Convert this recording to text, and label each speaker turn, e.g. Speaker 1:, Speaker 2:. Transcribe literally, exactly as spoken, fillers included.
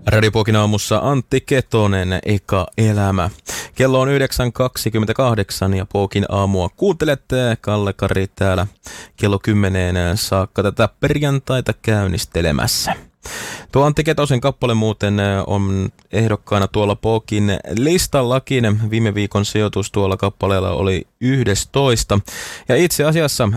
Speaker 1: Radio Pokin aamussa Antti Ketonen, Eka elämä. Kello on yhdeksän kaksikymmentäkahdeksan ja Pokin aamua kuuntelette. Kalle Kari täällä kello kymmeneen saakka tätä perjantaita käynnistelemässä. Tuo Antti Ketosen kappale muuten on ehdokkaana tuolla Pokin listallakin. Viime viikon sijoitus tuolla kappaleella oli yksitoista. Ja itse asiassa